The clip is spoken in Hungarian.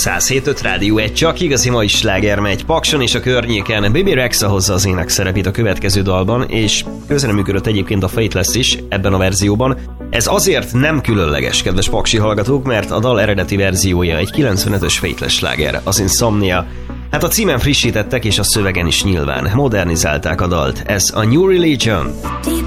107.5 Rádió, egy csak igazi mai sláger megy Pakson és a környéken. Baby Rexha hozza az ének szerepét a következő dalban, és közreműködött egyébként a Faithless is ebben a verzióban. Ez azért nem különleges, kedves paksi hallgatók, mert a dal eredeti verziója egy 95-ös Faithless sláger, az Insomnia. Hát a címen frissítettek, és a szövegen is nyilván modernizálták a dalt. Ez a New Religion.